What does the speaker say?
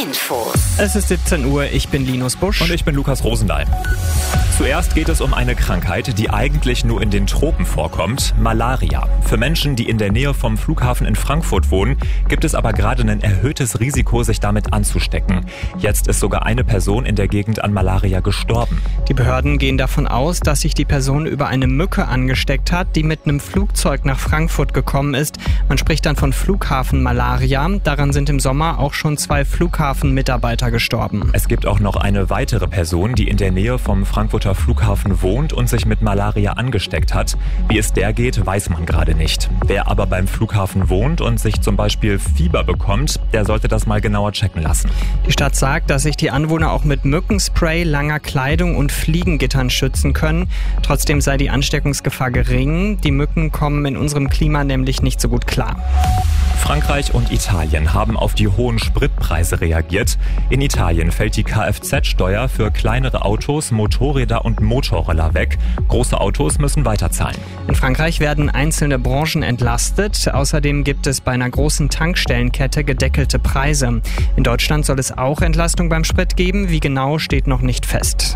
Info. Es ist 17 Uhr, ich bin Linus Busch. Und ich bin Lukas Rosendahl. Zuerst geht es um eine Krankheit, die eigentlich nur in den Tropen vorkommt, Malaria. Für Menschen, die in der Nähe vom Flughafen in Frankfurt wohnen, gibt es aber gerade ein erhöhtes Risiko, sich damit anzustecken. Jetzt ist sogar eine Person in der Gegend an Malaria gestorben. Die Behörden gehen davon aus, dass sich die Person über eine Mücke angesteckt hat, die mit einem Flugzeug nach Frankfurt gekommen ist. Man spricht dann von Flughafenmalaria. Daran sind im Sommer auch schon 2 Flughafenmitarbeiter gestorben. Es gibt auch noch eine weitere Person, die in der Nähe vom Frankfurter Flughafen wohnt und sich mit Malaria angesteckt hat. Wie es der geht, weiß man gerade nicht. Wer aber beim Flughafen wohnt und sich zum Beispiel Fieber bekommt, der sollte das mal genauer checken lassen. Die Stadt sagt, dass sich die Anwohner auch mit Mückenspray, langer Kleidung und Fliegengittern schützen können. Trotzdem sei die Ansteckungsgefahr gering. Die Mücken kommen in unserem Klima nämlich nicht so gut klar. Frankreich und Italien haben auf die hohen Spritpreise reagiert. In Italien fällt die Kfz-Steuer für kleinere Autos, Motorräder und Motorroller weg. Große Autos müssen weiterzahlen. In Frankreich werden einzelne Branchen entlastet. Außerdem gibt es bei einer großen Tankstellenkette gedeckelte Preise. In Deutschland soll es auch Entlastung beim Sprit geben. Wie genau, steht noch nicht fest.